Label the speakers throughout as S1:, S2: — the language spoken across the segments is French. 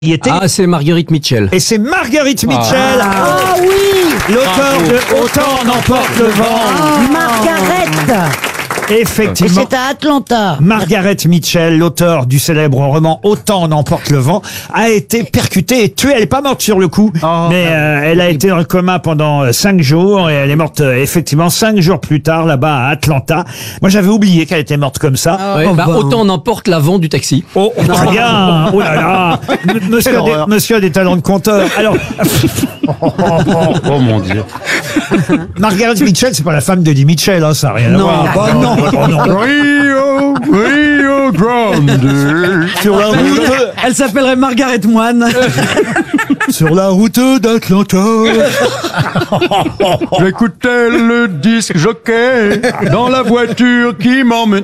S1: Il était...
S2: Ah, c'est Marguerite Mitchell.
S1: Et c'est Marguerite Mitchell,
S3: Ah oui,
S1: l'auteur de Autant n'emporte le vent.
S3: Margaret. Et
S1: Effectivement.
S3: c'est à Atlanta.
S1: Margaret Mitchell, l'auteur du célèbre roman Autant n'emporte le vent, a été percutée et tuée. Elle n'est pas morte sur le coup, mais elle a été dans le coma pendant 5 jours et elle est morte effectivement 5 jours plus tard là-bas à Atlanta. Moi, j'avais oublié qu'elle était morte comme ça.
S2: Ouais, autant n'emporte l'avant du taxi.
S1: Oh, très bien. Oh là là. Monsieur a des talents de conteur. Alors,
S4: Oh mon Dieu.
S1: Margaret Mitchell, c'est pas la femme d'Eddie Mitchell, hein, ça n'a rien à voir.
S3: bah non.
S1: Oh non.
S4: Rio Grande.
S1: Sur la route,
S5: Elle s'appellerait Margaret Moine.
S1: sur la route d'Atlanta.
S4: J'écoutais le disque jockey dans la voiture qui m'emmène.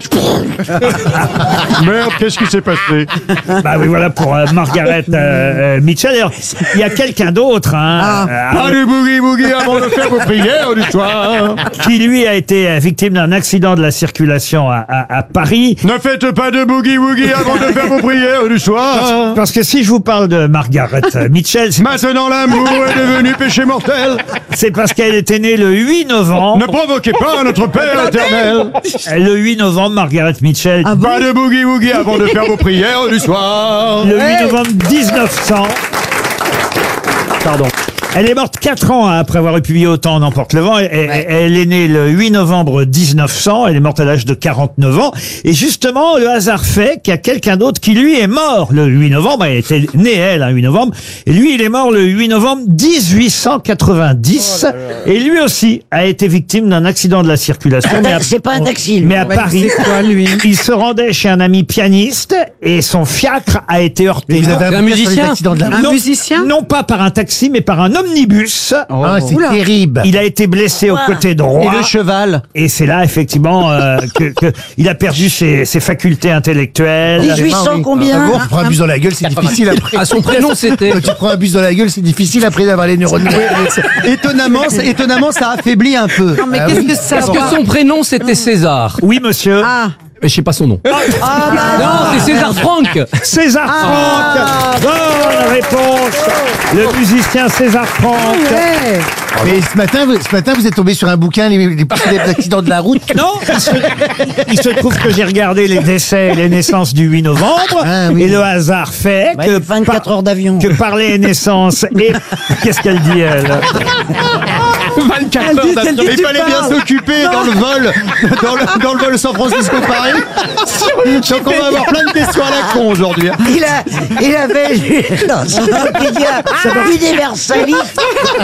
S4: Merde, qu'est-ce qui s'est passé?
S1: Bah oui, voilà pour Margaret Mitchell. Alors, il y a quelqu'un d'autre,
S4: Pas de boogie-boogie avant de faire vos prières du soir.
S1: qui lui a été victime d'un accident de la circulation à Paris.
S4: Ne faites pas de boogie-woogie avant de faire vos prières du soir.
S1: Parce que si je vous parle de Margaret Mitchell,
S4: Maintenant l'amour est devenu péché mortel.
S1: c'est parce qu'elle était née le 8 novembre.
S4: Ne provoquez pas notre Père éternel.
S1: Le 8 novembre, Margaret Mitchell.
S4: Pas de boogie-woogie avant de faire vos prières du soir.
S1: Le 8 novembre 1900. Pardon. Elle est morte 4 ans après avoir publié Autant n'emporte le vent. Elle est née le 8 novembre 1900. Elle est morte à l'âge de 49 ans. Et justement, le hasard fait qu'il y a quelqu'un d'autre qui, lui, est mort le 8 novembre. Elle était née, elle, un 8 novembre. Et lui, il est mort le 8 novembre 1890. Et lui aussi a été victime d'un accident de la circulation.
S3: C'est pas un taxi.
S1: Mais à Paris,
S5: C'est quoi, lui?
S1: il se rendait chez un ami pianiste et son fiacre a été heurté.
S2: Un musicien.
S5: Un
S1: Non,
S5: musicien?
S1: Non pas par un taxi, mais par un omnibus.
S6: Ah, c'est
S5: Oula.
S6: terrible.
S1: Il a été blessé au côté droit.
S6: Et le cheval.
S1: Et c'est là, effectivement, que il a perdu ses facultés intellectuelles.
S3: 1800 combien?
S6: Tu prends un bus dans la gueule, c'est difficile après.
S2: À son prénom, c'était.
S6: Quand tu prends un bus dans la gueule, c'est difficile après d'avoir les neurones.
S7: Étonnamment, ça affaiblit un peu.
S5: Non, mais qu'est-ce que ça
S2: Parce que son prénom, c'était César.
S1: Oui, monsieur.
S5: Ah,
S2: Mais je sais pas son nom. Non, c'est César Franck.
S1: César Franck. Bonne réponse. Le musicien César Franck.
S5: ouais.
S6: Mais ce matin, vous êtes tombé sur un bouquin, les accidents de la route.
S1: Non, il se trouve que j'ai regardé les décès et les naissances du 8 novembre.
S6: Ah, oui.
S1: Et le hasard fait
S3: Ouais,
S1: que
S3: 24 heures d'avion.
S1: que par les naissances et qu'est-ce qu'elle dit elle
S2: 24 heures
S5: Elle dit,
S7: Il fallait bien s'occuper dans le vol, dans le vol San Francisco-Paris. Donc on va avoir plein de questions à la con aujourd'hui.
S3: Il avait dans son Wikipédia universaliste.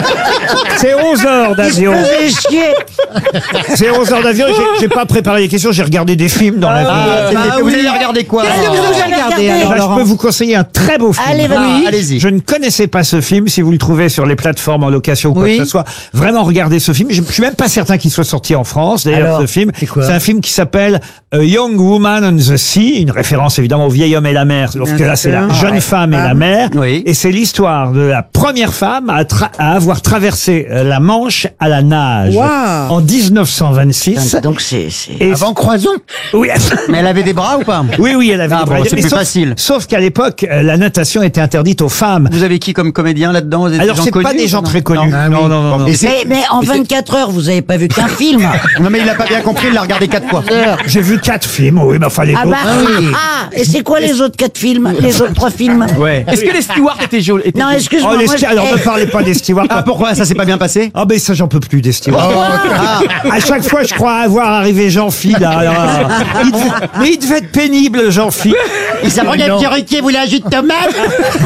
S1: C'est 11 heures d'avion.
S3: Il se faisait chier.
S1: C'est 11 heures d'avion. J'ai pas préparé les questions, j'ai regardé des films dans l'avion.
S7: Vous allez regarder quoi
S5: Qu'est-ce que vous avez regardé, alors,
S1: Là, je
S5: Laurent?
S1: peux vous conseiller un très beau film.
S3: Allez, vas-y.
S7: Allez-y.
S1: Je ne connaissais pas ce film. Si vous le trouvez sur les plateformes en location ou quoi
S5: Oui.
S1: que ce soit, vraiment regardez ce film. Je suis même pas certain qu'il soit sorti en France. D'ailleurs,
S3: Alors,
S1: ce film,
S6: c'est quoi?
S1: c'est un film qui s'appelle A Young Woman on the Sea, une référence évidemment au vieil homme et la mer. Sauf que là, c'est la jeune femme et la mer.
S7: Oui.
S1: Et c'est l'histoire de la première femme à avoir traversé la Manche à la nage
S5: Waouh.
S1: en 1926.
S3: Donc c'est...
S1: Et
S6: Avant Croison.
S1: oui,
S7: Mais elle avait des bras ou pas?
S1: oui, elle avait
S7: Ah
S1: des
S7: bon,
S1: bras.
S7: c'est
S1: Mais
S7: plus
S1: sauf-
S7: facile.
S1: Sauf qu'à l'époque, la natation était interdite aux femmes.
S7: Vous avez qui comme comédien là-dedans? Vous êtes
S1: Alors,
S7: des gens
S1: c'est pas
S7: connus,
S1: des gens
S7: non
S1: très connus.
S7: Non.
S1: Non.
S7: Et c'est-
S3: Mais en 24 heures, vous avez pas vu qu'un film.
S7: Non mais il a pas bien compris, il l'a regardé 4 fois.
S1: J'ai vu 4 films, oui, mais enfin les
S3: Ah
S1: autres.
S3: bah, et c'est quoi les autres 4 films? Les autres 3 films?
S7: Ouais. Est-ce que les stewards étaient jolis?
S3: Non, excuse-moi.
S1: Oh, les
S3: moi,
S1: alors ne parlez pas des stewards.
S7: Ah pourquoi ça s'est pas bien passé?
S1: Ah ben ça j'en peux plus des stewards. À chaque fois je crois avoir arrivé Jean-Phi là. Alors, mais il devait être pénible Jean-Phi.
S7: Il s'apprenait un petit riquet, vous voulez un jus de tomate?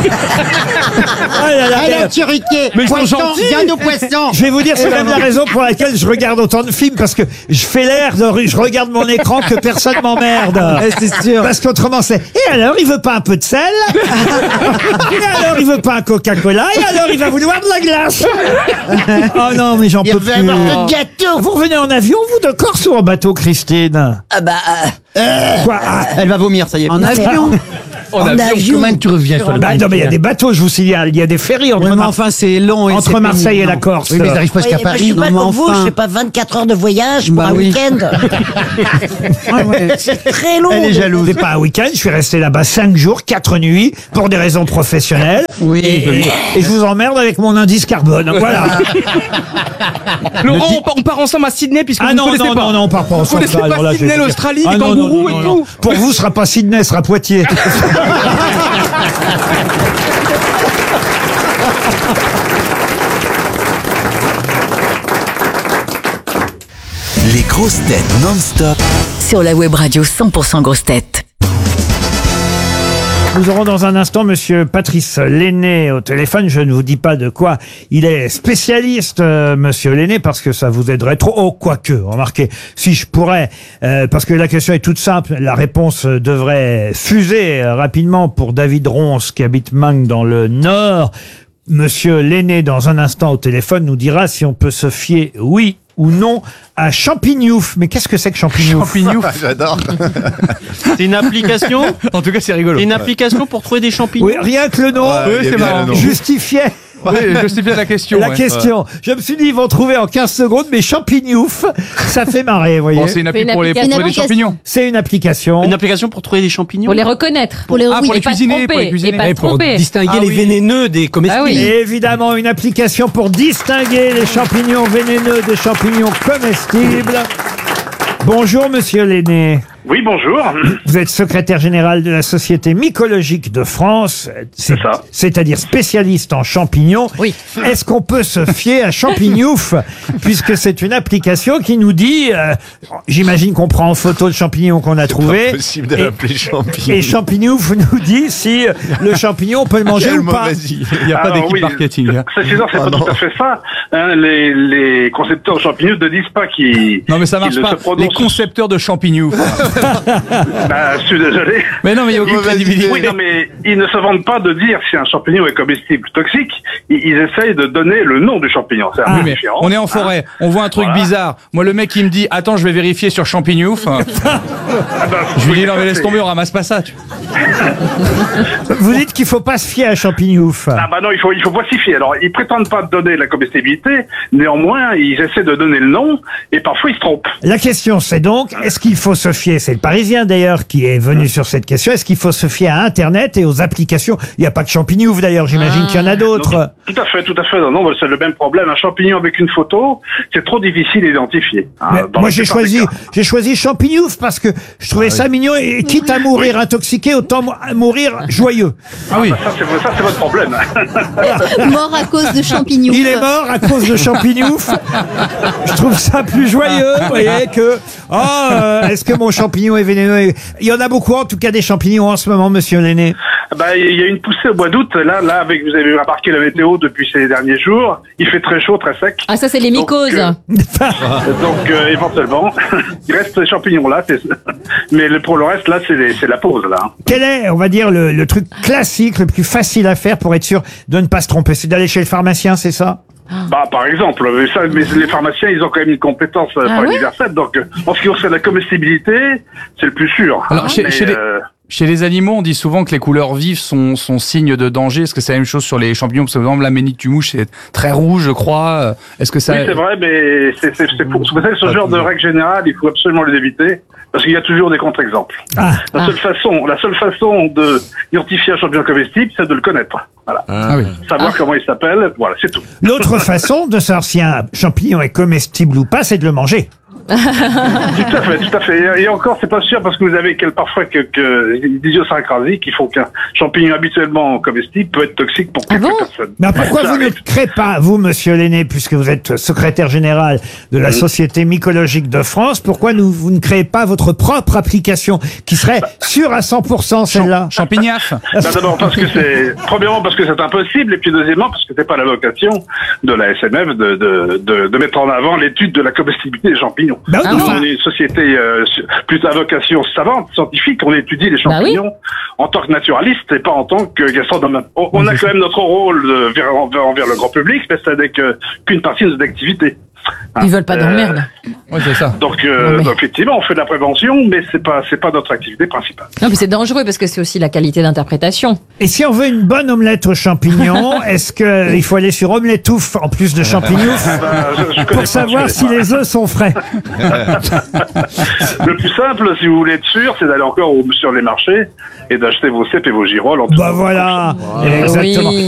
S1: Ah là là,
S7: Allez, un petit riquet.
S2: Mais ils sont
S7: Poisson,
S2: gentils.
S7: viens nos poissons.
S1: je vais vous dire, c'est même la raison pour laquelle je regarde autant de films, parce que je fais l'air je regarde mon écran que personne m'emmerde.
S5: C'est sûr.
S1: Parce qu'autrement c'est, et alors il veut pas un peu de sel? Et alors il veut pas un Coca-Cola? Et alors il va vouloir de la glace? Oh non, mais j'en peux plus.
S3: gâteau.
S1: Vous revenez en avion, vous, de Corse ou en bateau, Christine?
S3: Ah bah,
S1: Quoi? Ah,
S7: Elle va vomir, ça y est.
S5: En avion.
S3: En avion.
S6: Comment tu reviens sur le
S1: Bah, non, mais il y a des bateaux, je vous signale. Il y a des ferries
S5: Oui, mais enfin, c'est long.
S1: entre Marseille et la Corse.
S6: Oui, mais ils arrivent presque à
S3: Oui, bah, je
S6: Paris.
S3: sais pas
S5: non,
S3: pour
S5: mais
S3: vous,
S5: enfin.
S3: je sais pas 24 heures de voyage pour
S5: Bah
S3: un
S5: oui.
S3: week-end.
S5: Ah ouais.
S3: C'est très long.
S6: Elle est jalouse.
S1: C'est pas un week-end, je suis resté là-bas 5 jours, 4 nuits, pour des raisons professionnelles.
S5: Oui.
S1: Et je vous emmerde avec mon indice carbone. Voilà.
S2: Laurent, on part ensemble à Sydney puisque
S1: Ah
S2: vous ne
S1: non,
S2: connaissez
S1: non,
S2: pas.
S1: non, non, on part pas ensemble.
S2: connaissez pas
S1: Alors là,
S2: Sydney,
S1: je vais-
S2: l'Australie,
S1: Ah
S2: les
S1: non,
S2: kangourous
S1: non,
S2: et
S1: non,
S2: tout.
S1: non. Pour vous, ce sera pas Sydney, ce sera Poitiers.
S8: Les grosses têtes non-stop.
S9: Sur la web radio 100% grosses têtes.
S1: Nous aurons dans un instant Monsieur Patrice Lenné au téléphone. Je ne vous dis pas de quoi il est spécialiste, Monsieur Lenné, parce que ça vous aiderait trop. Oh, quoique, remarquez, si je pourrais, parce que la question est toute simple. La réponse devrait fuser rapidement pour David Ronce qui habite Mangue dans le Nord. Monsieur Lenné, dans un instant au téléphone, nous dira si on peut se fier, oui ou non, à Champignouf. Mais qu'est-ce que c'est que Champignouf?
S7: J'adore.
S2: C'est une application.
S4: En tout cas, c'est rigolo.
S2: Une application pour trouver des champignons.
S1: Oui, rien que le nom
S4: Oui, c'est marrant.
S1: justifiait
S4: Ouais, je sais bien la question.
S1: la
S4: ouais.
S1: question. Je me suis dit, ils vont trouver en 15 secondes, mais Champignouf, ça fait marrer, vous voyez.
S4: Bon, c'est une appli
S10: une
S4: pour les
S10: application.
S4: trouver des champignons.
S1: C'est une application.
S2: Une application pour trouver des champignons.
S10: Pour les reconnaître.
S2: Pour
S10: oui,
S4: pour les
S10: et pas
S4: cuisiner,
S10: tromper,
S4: pour les cuisiner.
S10: Et pas
S2: Et pour
S10: tromper.
S2: distinguer
S4: Ah
S2: les
S4: oui.
S2: vénéneux des comestibles.
S10: Ah oui.
S1: Et évidemment, une application pour distinguer les champignons vénéneux des champignons comestibles. Bonjour, Monsieur Lenné.
S11: Oui, bonjour.
S1: Vous êtes secrétaire général de la Société mycologique de France.
S11: C'est ça.
S1: C'est-à-dire spécialiste en champignons.
S10: Oui.
S1: Est-ce qu'on peut se fier à Champignouf, puisque c'est une application qui nous dit, j'imagine qu'on prend en photo le champignon qu'on a trouvé.
S7: Possible de
S1: Et-
S7: l'appeler champignon.
S1: Et Champignouf nous dit si le champignon on peut le manger
S7: Quelle
S1: ou pas.
S7: mauvaise idée.
S4: Il n'y a pas
S11: Alors,
S4: d'équipe
S11: oui,
S4: marketing. hein.
S11: C'est sûr, c'est
S7: Ah
S11: pas
S7: non.
S11: tout à fait ça. Hein, les concepteurs de champignons ne disent pas qu'ils.
S4: Non, mais ça marche
S11: qu'ils ne
S4: pas.
S11: se prononcent-
S4: Les concepteurs de champignons.
S11: Bah, je suis désolé.
S4: Mais non, mais il n'y a aucune
S7: Mauvaise
S4: crédibilité.
S11: Oui, non, mais ils ne se vantent pas de dire si un champignon est comestible ou toxique. Ils essayent de donner le nom du champignon. C'est un
S4: Oui,
S11: peu
S4: mais
S11: différent.
S4: on est en forêt, on voit un truc
S11: Voilà.
S4: bizarre. Moi, le mec, il me dit, attends, je vais vérifier sur champignouf.
S11: Ah bah,
S4: Je lui
S11: oui,
S4: dis, non, mais
S11: ça,
S4: laisse
S11: c'est-
S4: tomber, on ramasse pas ça. Tu...
S1: Vous dites qu'il faut pas se fier à Champignouf.
S11: Ah bah non, il faut classifier. Alors, ils prétendent pas donner la comestibilité, néanmoins, ils essaient de donner le nom, et parfois ils se trompent.
S1: La question c'est donc, est-ce qu'il faut se fier, c'est le Parisien d'ailleurs qui est venu sur cette question, est-ce qu'il faut se fier à Internet et aux applications? Il n'y a pas que Champignouf d'ailleurs, j'imagine qu'il y en a d'autres.
S11: Non, tout à fait, tout à fait. Non, c'est le même problème. Un champignon avec une photo, c'est trop difficile à identifier. hein,
S1: Mais
S11: dans
S1: moi
S11: la
S1: j'ai
S11: plupart des
S1: choisi,
S11: cas.
S1: j'ai choisi Champignouf parce que je trouvais ça mignon et quitte à mourir intoxiqué, autant mourir joyeux.
S4: Ah oui.
S11: Ça, c'est votre problème.
S10: Mort à cause de champignons.
S1: Il est mort à cause de Champignouf. Je trouve ça plus joyeux, vous voyez, que est-ce que mon champignon est vénéneux? Il y en a beaucoup en tout cas des champignons en ce moment, Monsieur Lenné.
S11: Bah, il y a une poussée au mois d'août. Là, avec, vous avez remarqué la météo depuis ces derniers jours. Il fait très chaud, très sec.
S10: Ah, ça, c'est les
S11: Donc,
S10: mycoses.
S11: Donc, éventuellement, il reste ces champignons-là. Mais pour le reste, là, c'est la pause, là. hein.
S1: Quel est, on va dire, le truc classique, le plus facile à faire pour être sûr de ne pas se tromper? C'est d'aller chez le pharmacien, c'est ça?
S11: Bah, par exemple, mais les pharmaciens, ils ont quand même une compétence pas
S10: ouais
S11: universelle. Donc, en ce qui concerne la comestibilité, c'est le plus sûr.
S4: Alors,
S11: hein.
S4: chez les-
S11: Mais,
S4: Chez les animaux, on dit souvent que les couleurs vives sont signe de danger. Est-ce que c'est la même chose sur les champignons? Parce que, par exemple, la ménitue-mouche, c'est très rouge, je crois. Est-ce que ça...
S11: Oui, c'est vrai, mais c'est pour vous savez, ce genre de règle générale, il faut absolument les éviter, parce qu'il y a toujours des contre-exemples. La seule façon de identifier un champignon comestible, c'est de le connaître. Voilà.
S4: Ah oui.
S11: Savoir comment il s'appelle, voilà, c'est tout.
S1: L'autre façon de savoir si un champignon est comestible ou pas, c'est de le manger.
S11: Tout à fait. Et encore, c'est pas sûr parce que vous avez parfois quelques idiosyncrasies qui font qu'un champignon habituellement comestible peut être toxique pour quelques personnes.
S1: Mais pourquoi
S11: Ça
S1: vous ne
S11: arrive.
S1: créez pas, vous, Monsieur Lenné, puisque vous êtes secrétaire général de la Société mycologique de France, pourquoi vous ne créez pas votre propre application qui serait sûre à 100% celle-là?
S4: Champignaf.
S11: D'abord premièrement parce que c'est impossible, et puis deuxièmement parce que c'est pas la vocation de la SMF de mettre en avant l'étude de la comestibilité des champignons.
S1: Bah oui,
S11: On est une société plutôt à vocation savante, scientifique, on étudie les champignons en tant que naturaliste et pas en tant que gastronome. On a quand même notre rôle envers le grand public, mais ça n'est qu'une partie de nos activités.
S5: Ils veulent pas d'emmerde.
S4: Ouais, c'est ça.
S11: Donc, effectivement, on fait de la prévention, mais c'est pas notre activité principale.
S12: Non, mais c'est dangereux parce que c'est aussi la qualité d'interprétation.
S1: Et si on veut une bonne omelette aux champignons, est-ce qu'il faut aller sur Omeletouf en plus de champignons pour savoir si les œufs sont frais?
S11: Le plus simple, si vous voulez être sûr, c'est d'aller encore sur les marchés et d'acheter vos cèpes et vos girolles.
S1: Bah voilà, exactement.
S12: Oui.